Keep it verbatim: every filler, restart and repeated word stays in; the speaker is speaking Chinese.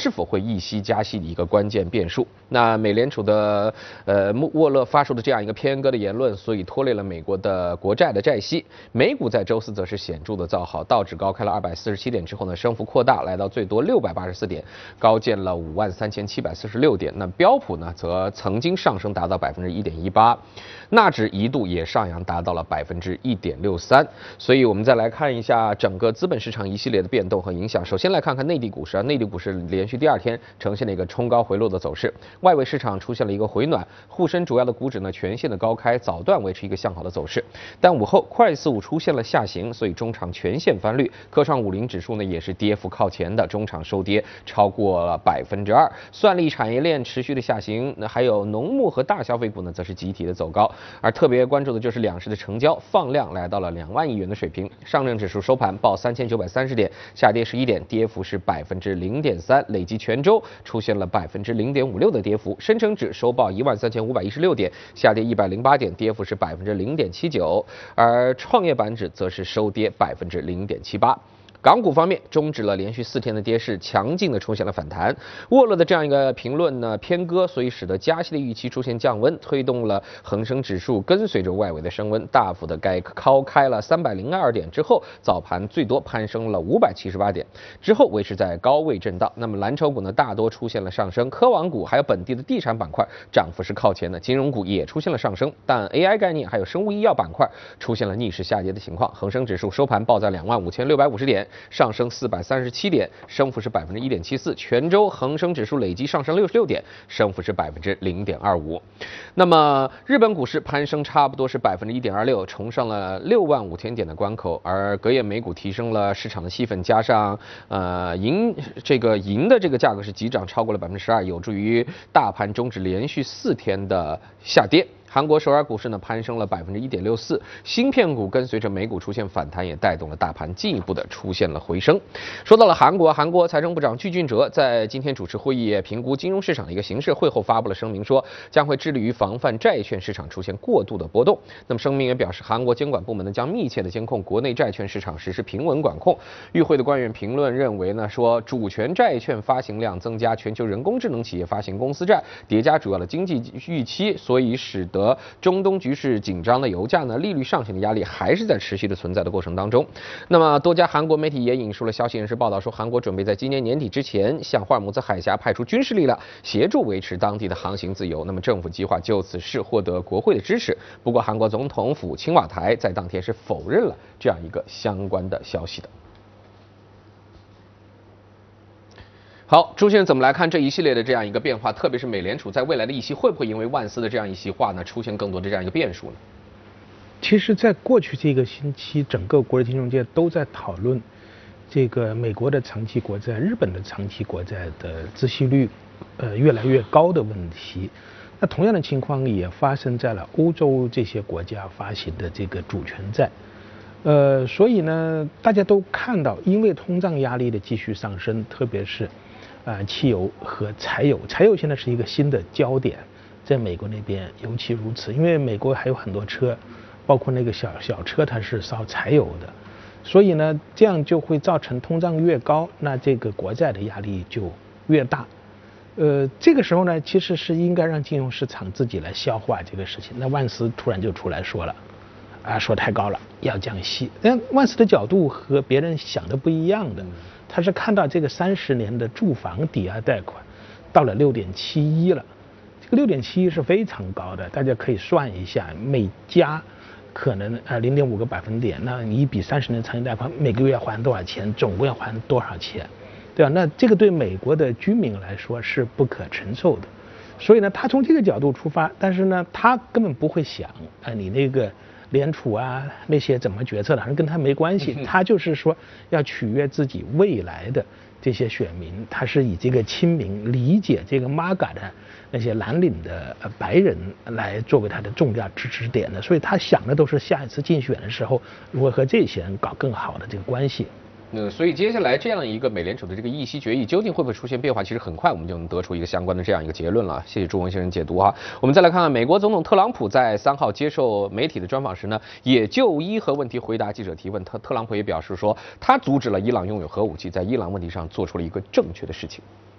是否会议息加息的一个关键变数。那美联储的呃沃勒发出的这样一个偏鸽的言论，所以拖累了美国的国债的债息。美股在周四则是显著的造好，道指高开了二百四十七点之后呢，升幅扩大，来到最多六百八十四点，高见了五万三千七百四十六点。那标普呢，则曾经上升达到百分之一点一八，纳指一度也上扬达到了百分之一点六三。所以我们再来看一下整个资本市场一系列的变动和影响。首先来看看内地股市啊，内地股市连续第二天呈现了一个冲高回落的走势，外围市场出现了一个回暖，沪深主要的股指呢全线的高开，早段维持一个向好的走势，但午后快速出现了下行，所以中场全线翻绿。科创五零指数呢也是跌幅靠前的，中场收跌超过了百分之二。算力产业链持续的下行，那还有农牧和大消费股呢则是集体的走高。而特别关注的就是两市的成交放量来到了两万亿元的水平。上证指数收盘报三千九百三十点，下跌十一点，跌幅是百分之零点三，累计全周出现了百分之零点五六的跌幅。深成指收报一万三千五百一十六点，下跌一百零八点，跌幅是百分之零点七九。而创业板指则是收跌百分之零点七八。港股方面终止了连续四天的跌势，强劲的出现了反弹。沃勒的这样一个评论呢偏鸽，所以使得加息的预期出现降温，推动了恒生指数跟随着外围的升温，大幅的该高开了三百零二点之后，早盘最多攀升了五百七十八点，之后维持在高位震荡。那么蓝筹股呢大多出现了上升，科网股还有本地的地产板块涨幅是靠前的，金融股也出现了上升，但 A I 概念还有生物医药板块出现了逆势下跌的情况。恒生指数收盘报在两万五千六百五十点，上升四百三十七点，升幅是百分之一点七四。全周恒生指数累计上升六十六点，升幅是百分之零点二五。那么日本股市攀升差不多是百分之一点二六，冲上了六万五千点的关口。而隔夜美股提升了市场的气氛，加上呃银这个银的这个价格是急涨超过了百分之十二，有助于大盘终止连续四天的下跌。韩国首尔股市呢攀升了百分之一点六四，芯片股跟随着美股出现反弹，也带动了大盘进一步的出现了回升。说到了韩国，韩国财政部长具俊哲在今天主持会议，评估金融市场的一个形势，会后发布了声明，说将会致力于防范债券市场出现过度的波动。那么声明也表示，韩国监管部门呢将密切的监控国内债券市场，实施平稳管控。与会的官员评论认为呢，说主权债券发行量增加，全球人工智能企业发行公司债叠加主要的经济预期，所以使得中东局势紧张的油价呢，利率上行的压力还是在持续的存在的过程当中。那么多家韩国媒体也引述了消息人士报道说，韩国准备在今年年底之前向霍尔木兹海峡派出军事力量，协助维持当地的航行自由。那么政府计划就此事获得国会的支持。不过韩国总统府青瓦台在当天是否认了这样一个相关的消息的。好，朱先生怎么来看这一系列的这样一个变化？特别是美联储在未来的议息会不会因为万斯的这样一席话呢，出现更多的这样一个变数呢？ 其实，在过去这个星期，整个国际金融界都在讨论这个美国的长期国债、日本的长期国债的孳息率呃越来越高的问题。那同样的情况也发生在了欧洲这些国家发行的这个主权债。呃，所以呢，大家都看到，因为通胀压力的继续上升，特别是啊、呃，汽油和柴油，柴油现在是一个新的焦点，在美国那边尤其如此，因为美国还有很多车，包括那个小小车，它是烧柴油的，所以呢，这样就会造成通胀越高，那这个国债的压力就越大。呃，这个时候呢，其实是应该让金融市场自己来消化这个事情。那万斯突然就出来说了，啊，说太高了，要降息。但万斯的角度和别人想的不一样的。他是看到这个三十年的住房抵押贷款到了六点七一了，这个六点七一是非常高的，大家可以算一下，每家可能呃零点五个百分点，那你一笔三十年长期贷款每个月要还多少钱，总共要还多少钱，对吧？那这个对美国的居民来说是不可承受的，所以呢，他从这个角度出发，但是呢，他根本不会想啊、呃，你那个。联储啊那些怎么决策的，反正跟他没关系，他就是说要取悦自己未来的这些选民，他是以这个亲民、理解这个 M A G A 的那些蓝领的白人来作为他的重要支持点的，所以他想的都是下一次竞选的时候如何和这些人搞更好的这个关系。 嗯，所以接下来这样一个美联储的这个议息决议究竟会不会出现变化？其实很快我们就能得出一个相关的这样一个结论了。谢谢朱文先生解读哈。我们再来看看美国总统特朗普在三号接受媒体的专访时呢，也就伊核问题回答记者提问。特特朗普也表示说，他阻止了伊朗拥有核武器，在伊朗问题上做出了一个正确的事情。